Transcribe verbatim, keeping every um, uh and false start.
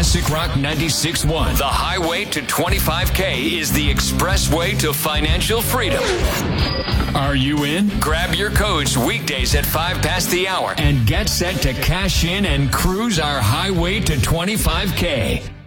Classic Rock ninety-six point one. The highway to twenty-five K is the expressway to financial freedom. Are you in? Grab your codes weekdays at five past the hour and get set to cash in and cruise our highway to twenty-five K.